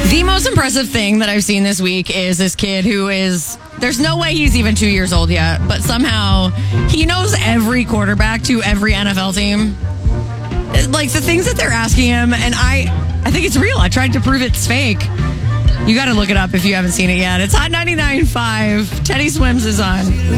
The most impressive thing that I've seen this week is this kid who is, there's no way he's even 2 years old yet, but somehow he knows every quarterback to every NFL team. Like the things that they're asking him, and I think it's real. I tried to prove it's fake. You got to look it up if you haven't seen it yet. It's Hot 99.5. Teddy Swims is on.